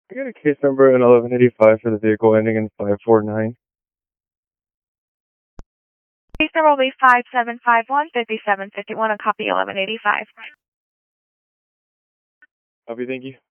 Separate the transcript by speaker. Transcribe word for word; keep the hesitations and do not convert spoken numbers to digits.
Speaker 1: I got a case number in eleven eighty-five for the vehicle ending in five four nine.
Speaker 2: Case number will be five seven five one five seven five one, a copy eleven eighty-five.
Speaker 1: Copy, thank you.